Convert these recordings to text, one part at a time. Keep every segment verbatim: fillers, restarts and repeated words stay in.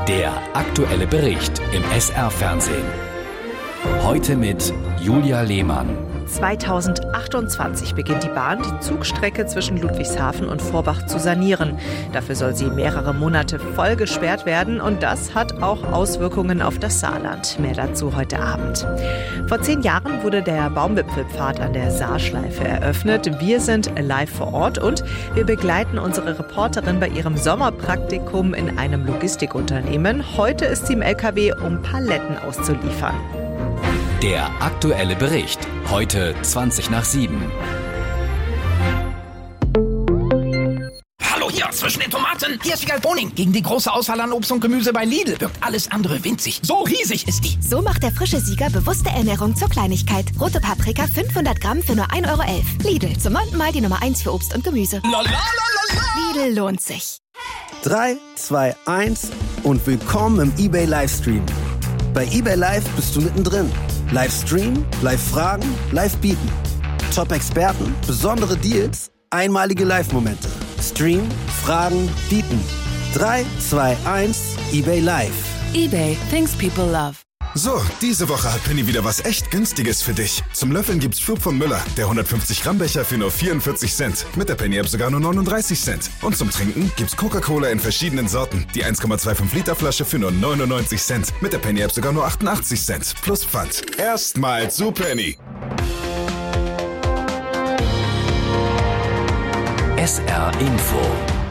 Der aktuelle Bericht im S R-Fernsehen. Heute mit Julia Lehmann. zweitausendachtundzwanzig beginnt die Bahn, die Zugstrecke zwischen Ludwigshafen und Vorbach zu sanieren. Dafür soll sie mehrere Monate voll gesperrt werden und das hat auch Auswirkungen auf das Saarland. Mehr dazu heute Abend. Vor zehn Jahren wurde der Baumwipfelpfad an der Saarschleife eröffnet. Wir sind live vor Ort und wir begleiten unsere Reporterin bei ihrem Sommerpraktikum in einem Logistikunternehmen. Heute ist sie im L K W, um Paletten auszuliefern. Der aktuelle Bericht. Heute zwanzig nach sieben. Hallo hier zwischen den Tomaten. Hier ist Wiegald Boning. Gegen die große Auswahl an Obst und Gemüse bei Lidl wirkt alles andere winzig. So riesig ist die. So macht der frische Sieger bewusste Ernährung zur Kleinigkeit. Rote Paprika fünfhundert Gramm für nur ein Euro elf. Lidl, zum neunten Mal die Nummer eins für Obst und Gemüse. La, la, la, la, la. Lidl lohnt sich. drei, zwei, eins und willkommen im eBay Livestream. Bei eBay Live bist du mittendrin. Livestream, Live-Fragen, Live-Bieten. Top-Experten, besondere Deals, einmalige Live-Momente. Stream, Fragen, Bieten. drei, zwei, eins, eBay Live. eBay, things people love. So, diese Woche hat Penny wieder was echt Günstiges für dich. Zum Löffeln gibt's Flug von Müller, der hundertfünfzig Gramm Becher für nur vierundvierzig Cent. Mit der Penny-App sogar nur neununddreißig Cent. Und zum Trinken gibt's Coca-Cola in verschiedenen Sorten. Die eins Komma fünfundzwanzig Liter Flasche für nur neunundneunzig Cent. Mit der Penny-App sogar nur achtundachtzig Cent. Plus Pfand. Erstmal zu Penny. S R Info.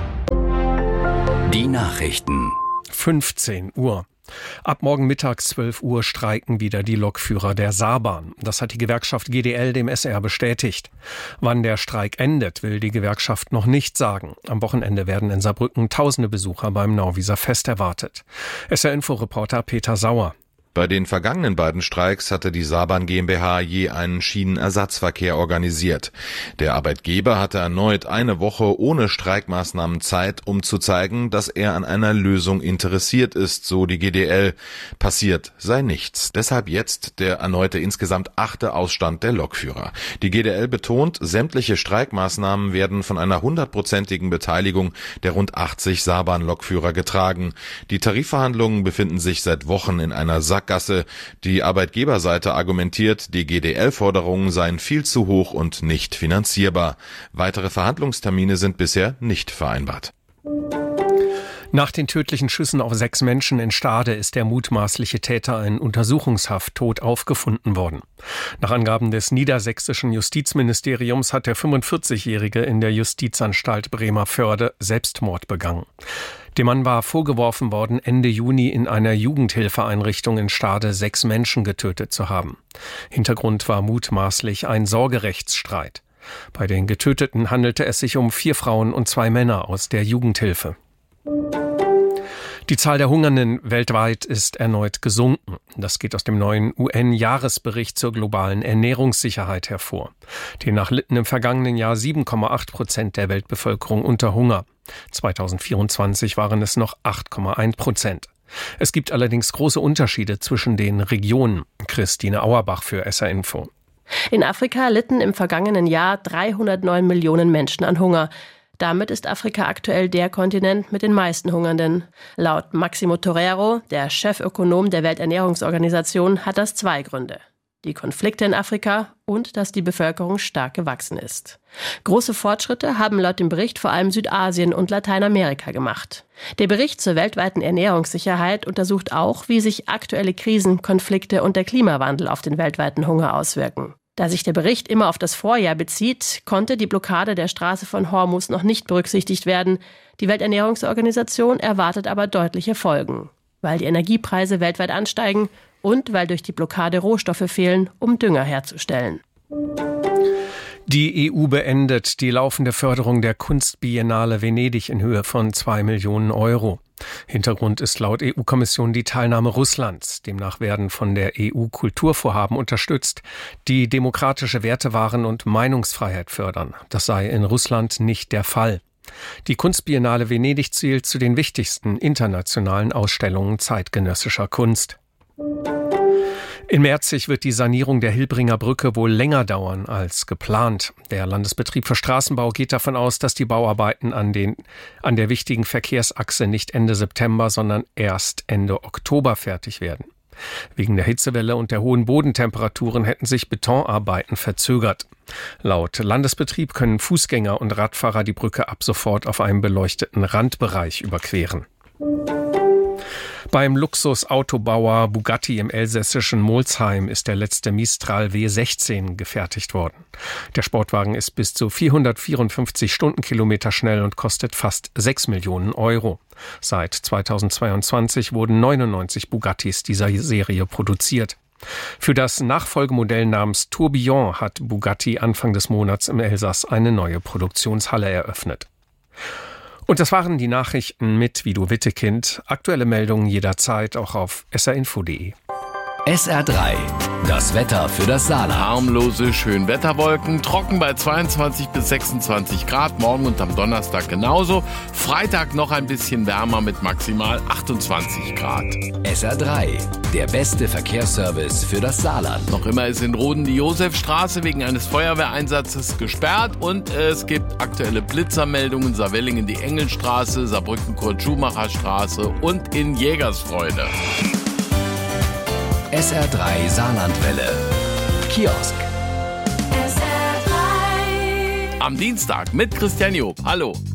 Die Nachrichten. fünfzehn Uhr. Ab morgen Mittag zwölf Uhr streiken wieder die Lokführer der Saarbahn. Das hat die Gewerkschaft G D L dem S R bestätigt. Wann der Streik endet, will die Gewerkschaft noch nicht sagen. Am Wochenende werden in Saarbrücken tausende Besucher beim Nauwieser Fest erwartet. S R-Info-Reporter Peter Sauer. Bei den vergangenen beiden Streiks hatte die Saarbahn GmbH je einen Schienenersatzverkehr organisiert. Der Arbeitgeber hatte erneut eine Woche ohne Streikmaßnahmen Zeit, um zu zeigen, dass er an einer Lösung interessiert ist, so die G D L. Passiert sei nichts. Deshalb jetzt der erneute insgesamt achte Ausstand der Lokführer. Die G D L betont, sämtliche Streikmaßnahmen werden von einer hundertprozentigen Beteiligung der rund achtzig Saarbahn-Lokführer getragen. Die Tarifverhandlungen befinden sich seit Wochen in einer Sackgasse. Die Arbeitgeberseite argumentiert, die G D L-Forderungen seien viel zu hoch und nicht finanzierbar. Weitere Verhandlungstermine sind bisher nicht vereinbart. Nach den tödlichen Schüssen auf sechs Menschen in Stade ist der mutmaßliche Täter in Untersuchungshaft tot aufgefunden worden. Nach Angaben des niedersächsischen Justizministeriums hat der fünfundvierzigjährige in der Justizanstalt Bremervörde Selbstmord begangen. Dem Mann war vorgeworfen worden, Ende Juni in einer Jugendhilfeeinrichtung in Stade sechs Menschen getötet zu haben. Hintergrund war mutmaßlich ein Sorgerechtsstreit. Bei den Getöteten handelte es sich um vier Frauen und zwei Männer aus der Jugendhilfe. Die Zahl der Hungernden weltweit ist erneut gesunken. Das geht aus dem neuen U N-Jahresbericht zur globalen Ernährungssicherheit hervor. Demnach litten im vergangenen Jahr sieben Komma acht Prozent der Weltbevölkerung unter Hunger. zweitausendvierundzwanzig waren es noch acht Komma eins Prozent. Es gibt allerdings große Unterschiede zwischen den Regionen. Christine Auerbach für S R Info. In Afrika litten im vergangenen Jahr dreihundertneun Millionen Menschen an Hunger. Damit ist Afrika aktuell der Kontinent mit den meisten Hungernden. Laut Maximo Torero, der Chefökonom der Welternährungsorganisation, hat das zwei Gründe. Die Konflikte in Afrika und dass die Bevölkerung stark gewachsen ist. Große Fortschritte haben laut dem Bericht vor allem Südasien und Lateinamerika gemacht. Der Bericht zur weltweiten Ernährungssicherheit untersucht auch, wie sich aktuelle Krisen, Konflikte und der Klimawandel auf den weltweiten Hunger auswirken. Da sich der Bericht immer auf das Vorjahr bezieht, konnte die Blockade der Straße von Hormuz noch nicht berücksichtigt werden. Die Welternährungsorganisation erwartet aber deutliche Folgen, weil die Energiepreise weltweit ansteigen und weil durch die Blockade Rohstoffe fehlen, um Dünger herzustellen. Die E U beendet die laufende Förderung der Kunstbiennale Venedig in Höhe von zwei Millionen Euro. Hintergrund ist laut E U-Kommission die Teilnahme Russlands. Demnach werden von der E U Kulturvorhaben unterstützt, die demokratische Werte wahren und Meinungsfreiheit fördern. Das sei in Russland nicht der Fall. Die Kunstbiennale Venedig zählt zu den wichtigsten internationalen Ausstellungen zeitgenössischer Kunst. In Merzig wird die Sanierung der Hilbringer Brücke wohl länger dauern als geplant. Der Landesbetrieb für Straßenbau geht davon aus, dass die Bauarbeiten an, den, an der wichtigen Verkehrsachse nicht Ende September, sondern erst Ende Oktober fertig werden. Wegen der Hitzewelle und der hohen Bodentemperaturen hätten sich Betonarbeiten verzögert. Laut Landesbetrieb können Fußgänger und Radfahrer die Brücke ab sofort auf einem beleuchteten Randbereich überqueren. Beim Luxusautobauer Bugatti im elsässischen Molsheim ist der letzte Mistral W sechzehn gefertigt worden. Der Sportwagen ist bis zu vierhundertvierundfünfzig Stundenkilometer schnell und kostet fast sechs Millionen Euro. Seit zweitausendzweiundzwanzig wurden neunundneunzig Bugattis dieser Serie produziert. Für das Nachfolgemodell namens Tourbillon hat Bugatti Anfang des Monats im Elsass eine neue Produktionshalle eröffnet. Und das waren die Nachrichten mit Vido Wittekind. Aktuelle Meldungen jederzeit auch auf s r info punkt d e. S R drei, das Wetter für das Saarland. Harmlose Schönwetterwolken, trocken bei zweiundzwanzig bis sechsundzwanzig Grad, morgen und am Donnerstag genauso. Freitag noch ein bisschen wärmer mit maximal achtundzwanzig Grad. S R drei, der beste Verkehrsservice für das Saarland. Noch immer ist in Roden die Josefstraße wegen eines Feuerwehreinsatzes gesperrt und es gibt aktuelle Blitzermeldungen, Saarwellingen die Engelstraße, Saarbrücken Kurt-Schumacher-Straße und in Jägersfreude. S R drei Saarlandwelle. Kiosk. Am Dienstag mit Christian Job. Hallo.